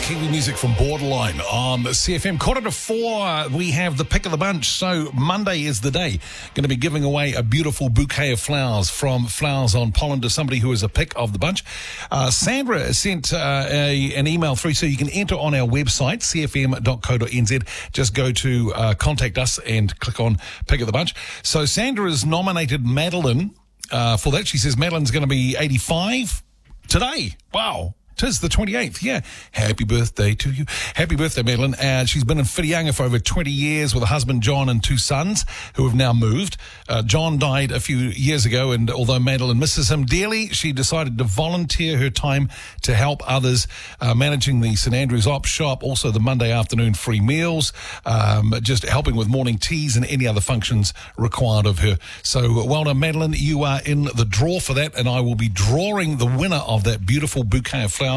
Kiwi music from Borderline on CFM. 3:45, we have the pick of the bunch. So Monday is the day. Going to be giving away a beautiful bouquet of flowers from Flowers on Pollen to somebody who is a pick of the bunch. Sandra sent an email through, so you can enter on our website, cfm.co.nz. Just go to contact us and click on pick of the bunch. So Sandra has nominated Madeline for that. She says Madeline's going to be 85 today. Wow. 'Tis the 28th, yeah. Happy birthday to you. Happy birthday, Madeline. She's been in Whitianga for over 20 years with a husband, John, and 2 sons who have now moved. John died a few years ago, and although Madeline misses him dearly, she decided to volunteer her time to help others, managing the St Andrews Op Shop, also the Monday afternoon free meals, just helping with morning teas and any other functions required of her. So well done, Madeline. You are in the draw for that, and I will be drawing the winner of that beautiful bouquet of flowers